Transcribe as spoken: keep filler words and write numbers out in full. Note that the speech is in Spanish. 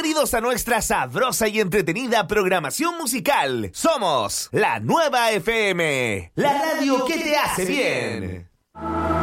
Bienvenidos a nuestra sabrosa y entretenida programación musical. Somos la Nueva F M, la radio que te hace bien.